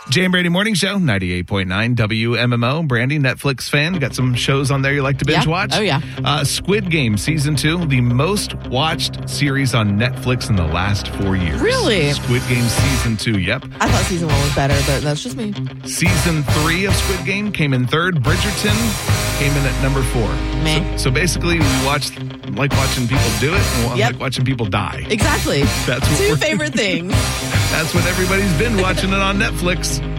Jay and Brady Morning Show, 98.9 WMMO. Brandy, Netflix fan. Got some shows on there you like to binge watch? Oh, yeah. Squid Game Season 2, the most watched series on Netflix in the last 4 years. Really? Squid Game Season 2, yep. I thought Season 1 was better, but that's just me. Season 3 of Squid Game came in third. Bridgerton came in at number 4. Meh. So basically, we like watching people do it and like watching people die. Exactly. That's what Two favorite things. That's what everybody's been watching it on Netflix.